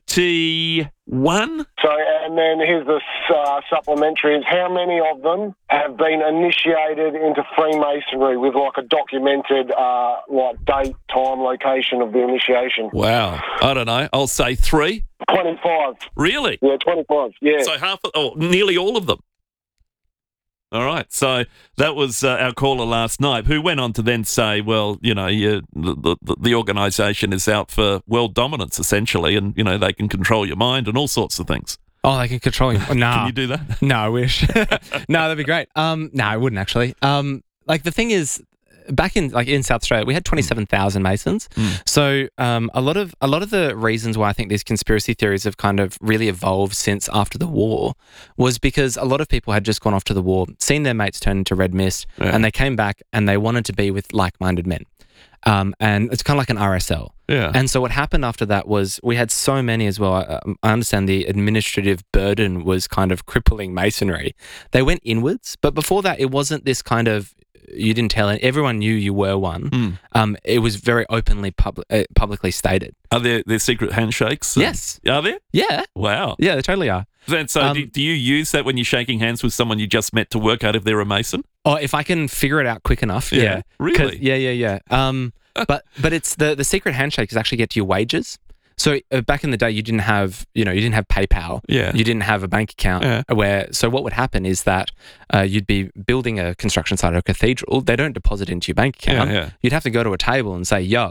31. So, and then here's the supplementary: is how many of them have been initiated into Freemasonry with like a documented date, time, location of the initiation? Wow. I don't know. I'll say 3. 25. Really? Yeah, 25. Yeah. So nearly all of them. All right. So that was our caller last night, who went on to then say, well, the organisation is out for world dominance, essentially, and, they can control your mind and all sorts of things. Oh, they can control you. No. Can you do that? No, I wish. No, that'd be great. No, I wouldn't actually. The thing is, back in South Australia, we had 27,000 Masons. So a lot of the reasons why I think these conspiracy theories have kind of really evolved since after the war was because a lot of people had just gone off to the war, seen their mates turn into red mist, and they came back and they wanted to be with like-minded men. And it's kind of like an RSL. Yeah. And so what happened after that was we had so many as well. I understand the administrative burden was kind of crippling Masonry. They went inwards, but before that, it wasn't this kind of, you didn't tell everyone knew you were one. It was very openly publicly stated. Are there secret handshakes? Yes. Are there? Yeah. Wow. Yeah, they totally are. So do you use that when you're shaking hands with someone you just met to work out if they're a Mason? Oh, if I can figure it out quick enough. Yeah. Really? Yeah. But it's the secret handshake is actually get to your wages. So back in the day, you didn't have PayPal. Yeah. You didn't have a bank account. So what would happen is that you'd be building a construction site or a cathedral. They don't deposit into your bank account. Yeah. You'd have to go to a table and say, yo,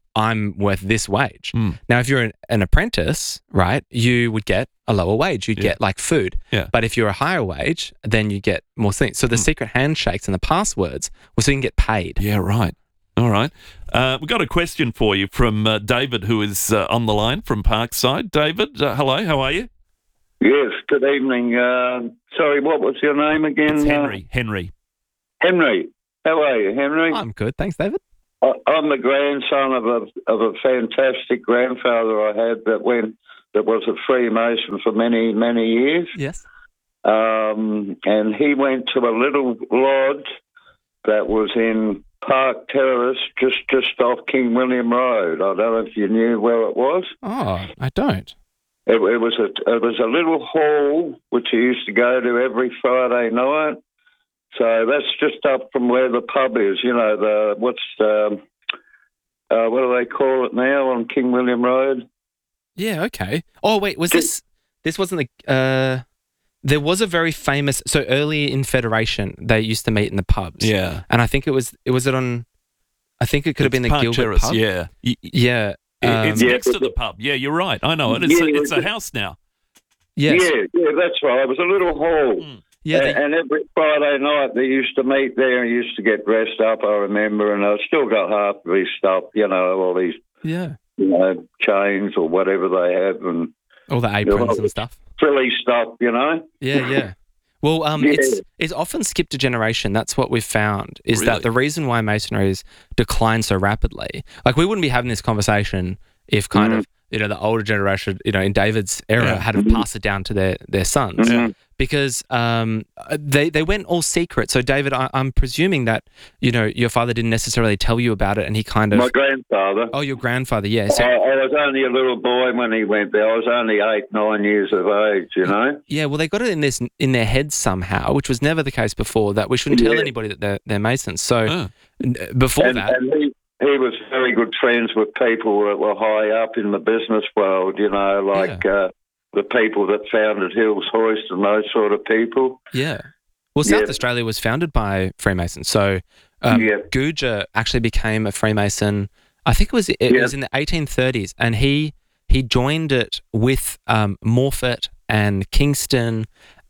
I'm worth this wage. Now, if you're an apprentice, right, you would get a lower wage. You'd get like food. Yeah. But if you're a higher wage, then you get more things. So the secret handshakes and the passwords was so you can get paid. Yeah, right. All right. We've got a question for you from David, who is on the line from Parkside. David, hello. How are you? Yes, good evening. Sorry, what was your name again? It's Henry. Henry. Henry. How are you, Henry? I'm good. Thanks, David. I'm the grandson of a fantastic grandfather I had that was a Freemason for many, many years. Yes. And he went to a little lodge that was in Park Terrace, just off King William Road. I don't know if you knew where it was. Oh, I don't. It was a little hall which he used to go to every Friday night. So that's just up from where the pub is. You know, what do they call it now on King William Road? Yeah, okay. Oh, wait, this wasn't the, there was a very famous, so early in Federation, they used to meet in the pubs. Yeah. And I think it could have been the Park Gilbert Terrace, pub. yeah. Yeah. It's next to the pub. Yeah, you're right. I know it. It's a house now. Yes. Yeah, that's right. It was a little hall. Yeah, and every Friday night they used to meet there and used to get dressed up, I remember, and I still got half of his stuff, you know, all these chains or whatever they have and all the aprons and stuff. Frilly stuff, you know. Yeah. Well, it's often skipped a generation. That's what we've found, is that the reason why Masonry has declined so rapidly, like we wouldn't be having this conversation if kind of, you know, the older generation, you know, in David's era had to pass it down to their sons because they went all secret. So David, I'm presuming that, you know, your father didn't necessarily tell you about it and he kind of... My grandfather. Oh, your grandfather, yeah. So, I was only a little boy when he went there. I was only 8, 9 years of age, you know? Yeah, well, they got it in their heads somehow, which was never the case before, that we shouldn't tell anybody that they're Masons. So before that... And he was very good friends with people that were high up in the business world, you know, like the people that founded Hills Hoist and those sort of people. Yeah. Well, South Australia was founded by Freemasons. So Guja actually became a Freemason, I think it was in the 1830s, and he joined it with Morphett and Kingston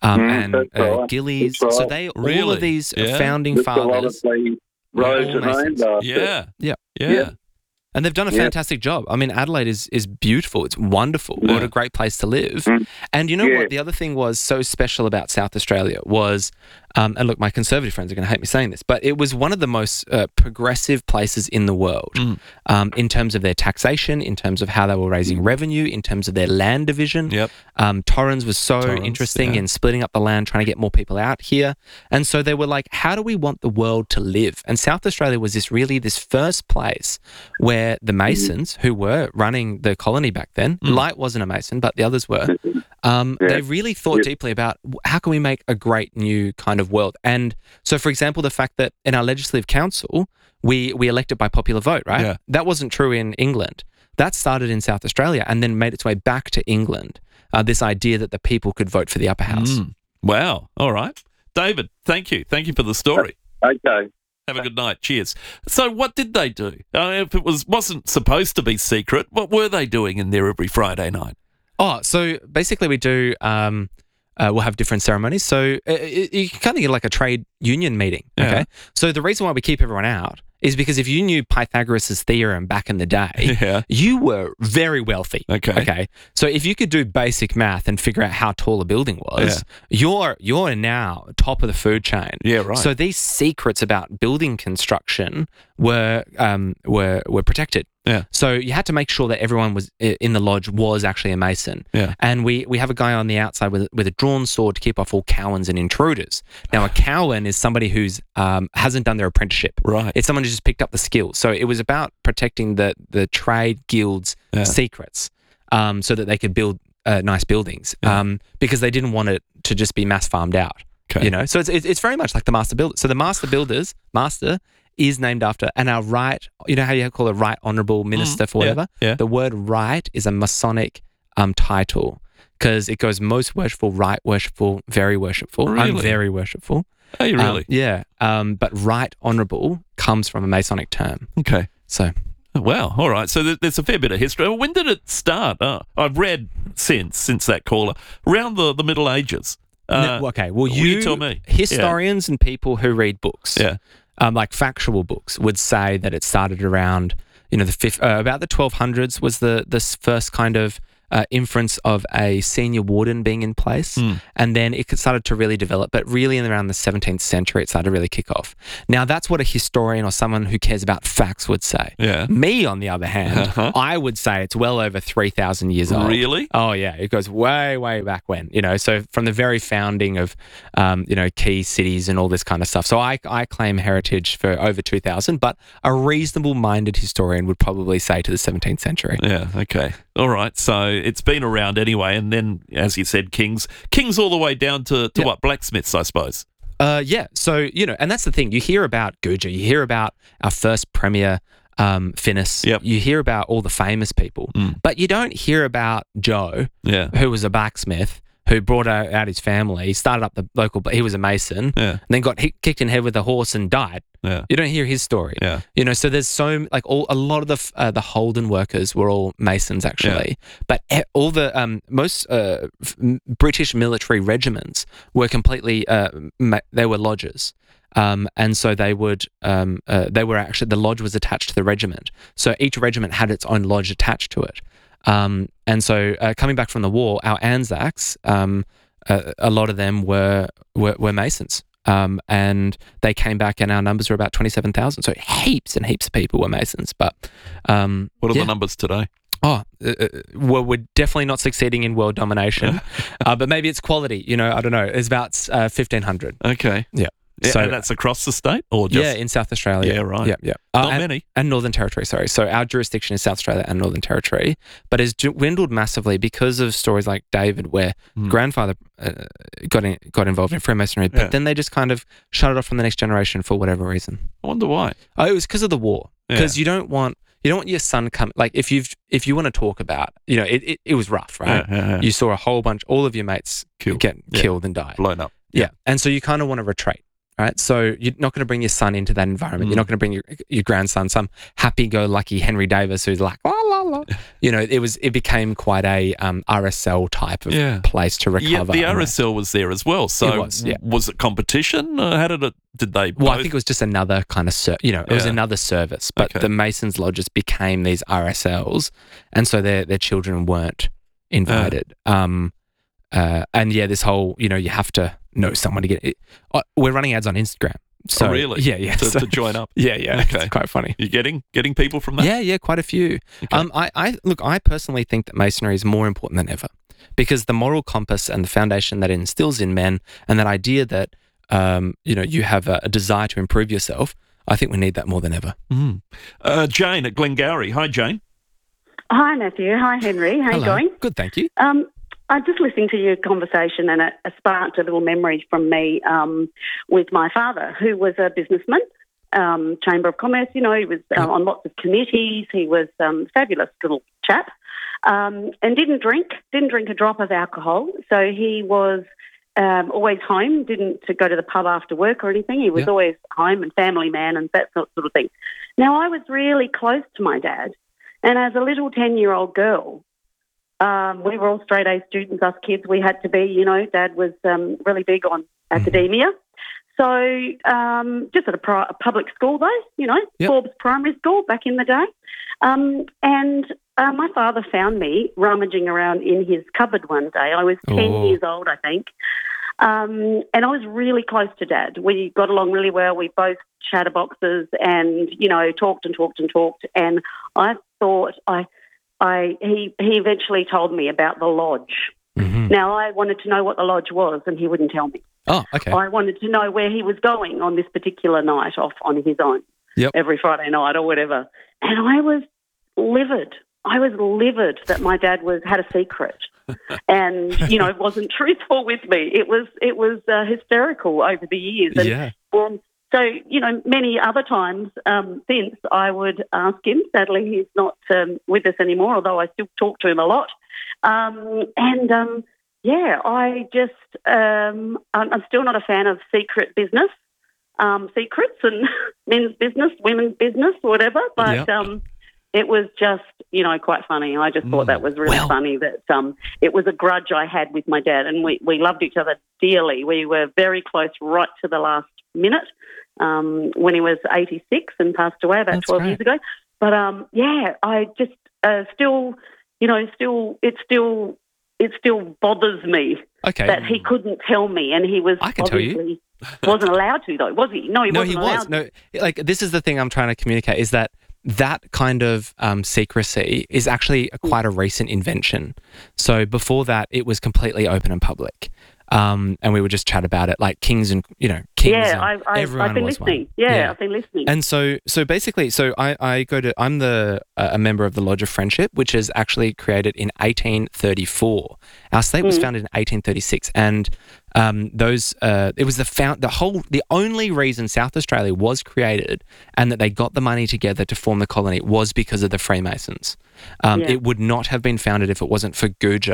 and Gillies. Right. So they all of these founding fathers... Roads are named after. Yeah. And they've done a fantastic job. I mean, Adelaide is beautiful. It's wonderful. What a great place to live. And you know what? The other thing was so special about South Australia was, and look, my conservative friends are going to hate me saying this, but it was one of the most progressive places in the world in terms of their taxation, in terms of how they were raising revenue, in terms of their land division. Torrens was so interesting in splitting up the land, trying to get more people out here. And so they were like, how do we want the world to live? And South Australia was this first place where the Masons, who were running the colony back then, Light wasn't a Mason, but the others were, they really thought deeply about how can we make a great new kind of world. And so, for example, the fact that in our Legislative Council, we elected by popular vote, right? Yeah. That wasn't true in England. That started in South Australia and then made its way back to England, this idea that the people could vote for the upper house. Wow. All right. David, thank you. Thank you for the story. Okay. Have a good night. Cheers. So what did they do? If it wasn't supposed to be secret, what were they doing in there every Friday night? Oh, so basically we do, we'll have different ceremonies. So you kind of get like a trade union meeting, okay? So the reason why we keep everyone out is because if you knew Pythagoras' theorem back in the day, you were very wealthy. Okay. So if you could do basic math and figure out how tall a building was, you're now top of the food chain. Yeah, right. So these secrets about building construction were protected. Yeah. So you had to make sure that everyone was in the lodge was actually a Mason. Yeah. And we have a guy on the outside with a drawn sword to keep off all cowans and intruders. Now, a cowan is somebody who's hasn't done their apprenticeship. Right. It's someone who just picked up the skills. So it was about protecting the trade guild's secrets, so that they could build nice buildings. Because they didn't want it to just be mass farmed out. Okay. You know. So it's very much like the master builder. So the master is named after, and our right, you know how you call a right honourable minister for whatever? Yeah. The word right is a Masonic title because it goes most worshipful, right worshipful, very worshipful. Really? I'm very worshipful. Are you really? Yeah. But right honourable comes from a Masonic term. Okay. So Wow. All right. So there's a fair bit of history. When did it start? I've read since that caller around the Middle Ages. Okay. Well, you tell me. Historians and people who read books, like factual books, would say that it started around, about the 1200s was the first kind of inference of a senior warden being in place, and then it started to really develop. But really, in around the 17th century, it started to really kick off. Now, that's what a historian or someone who cares about facts would say. Yeah. Me, on the other hand, I would say it's well over 3,000 years old. Really? Oh, yeah. It goes way, way back when. So from the very founding of, key cities and all this kind of stuff. So I claim heritage for over 2,000, but a reasonable-minded historian would probably say to the 17th century. Yeah. Okay. All right. So it's been around anyway, and then, as you said, kings all the way down to what, blacksmiths, I suppose. Yeah. So, and that's the thing. You hear about Guja, you hear about our first premier, Finnis. Yep. You hear about all the famous people, but you don't hear about Joe, who was a blacksmith, who brought out his family. He started up the local, he was a mason, and then got kicked in the head with a horse and died. Yeah. You don't hear his story. Yeah. So there's a lot of the Holden workers were all masons actually, but all the most British military regiments were completely they were lodges. And so they were actually, the lodge was attached to the regiment. So each regiment had its own lodge attached to it. And so coming back from the war, our Anzacs, a lot of them were masons. And they came back and our numbers were about 27,000. So heaps and heaps of people were masons. But what are the numbers today? Well, we're definitely not succeeding in world domination, but maybe it's quality. I don't know. It's about 1,500. Okay. Yeah. Yeah, so, and that's across the state, or just in South Australia. Yeah, right. Yeah. Not many. And Northern Territory. Sorry. So our jurisdiction is South Australia and Northern Territory, but has dwindled massively because of stories like David, where grandfather got involved in Freemasonry, but then they just kind of shut it off from the next generation for whatever reason. I wonder why. Oh, it was because of the war. Because you don't want your son come, like if you want to talk about, it was rough, right? Yeah. You saw a whole bunch, all of your mates get killed and die, blown up. Yeah. And so you kind of want to retreat. Right, so you're not going to bring your son into that environment. You're not going to bring your grandson, some happy-go-lucky Henry Davis who's like, la la la. It became quite a RSL type of place to recover. Yeah, the RSL was there as well. So was it competition? How did they? Well, I think it was just another kind of, it was another service. But the Masons lodges became these RSLs, and so their children weren't invited. And this whole, you have to know someone to get it. We're running ads on Instagram. So, really? Yeah. To join up. Yeah. Okay. It's quite funny. You're getting people from that? Yeah, quite a few. Okay. I personally think that Masonry is more important than ever because the moral compass and the foundation that it instills in men and that idea that, you have a desire to improve yourself, I think we need that more than ever. Jane at Glengarry. Hi, Jane. Hi, Matthew. Hi, Henry. How are you going? Good, thank you. I'm just listening to your conversation and it sparked a little memory from me with my father, who was a businessman, Chamber of Commerce. He was on lots of committees. He was a fabulous little chap and didn't drink a drop of alcohol. So he was always home, didn't go to the pub after work or anything. He was always home and family man and that sort of thing. Now, I was really close to my dad, and as a little 10-year-old girl, we were all straight-A students, us kids. We had to be, Dad was really big on academia. So just at a public school, though, Forbes Primary School back in the day. And my father found me rummaging around in his cupboard one day. I was 10 years old, I think. And I was really close to Dad. We got along really well. We both chatterboxes and, talked and talked and talked. And I thought he eventually told me about the lodge. Mm-hmm. Now, I wanted to know what the lodge was, and he wouldn't tell me. Oh, okay. I wanted to know where he was going on this particular night off on his own, every Friday night or whatever. And I was livid. I was livid that my dad had a secret and, wasn't truthful with me. It was hysterical over the years. And, so, many other times since I would ask him. Sadly, he's not with us anymore, although I still talk to him a lot. I just, I'm still not a fan of secret business, secrets and men's business, women's business, whatever. But, it was just, quite funny. I just thought that was really funny that it was a grudge I had with my dad, and we loved each other dearly. We were very close right to the last minute when he was 86 and passed away about 12 years ago. But, I just still bothers me that he couldn't tell me, and he was obviously wasn't allowed to, though, was he? No, he wasn't allowed to. No, this is the thing I'm trying to communicate, is that kind of secrecy is actually quite a recent invention. So before that, it was completely open and public. And we would just chat about it like kings and, kings. Yeah, I've been listening. Yeah, I've been listening. And so basically, I'm a member of the Lodge of Friendship, which is actually created in 1834. Our state was founded in 1836, and it was the only reason South Australia was created and that they got the money together to form the colony was because of the Freemasons. It would not have been founded if it wasn't for Guja,